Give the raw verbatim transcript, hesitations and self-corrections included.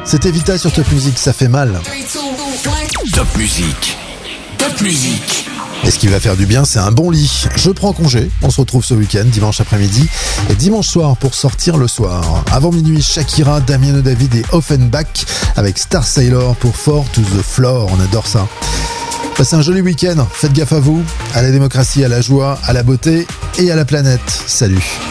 C'était Vita sur Top Music, ça fait mal. Top Music. Top Music. Et ce qui va faire du bien, c'est un bon lit. Je prends congé, on se retrouve ce week-end, dimanche après-midi et dimanche soir pour sortir le soir. Avant minuit, Shakira, Damien David et Offenbach avec Star Sailor pour Four to the Floor, on adore ça. Passez un joli week-end, faites gaffe à vous, à la démocratie, à la joie, à la beauté et à la planète. Salut.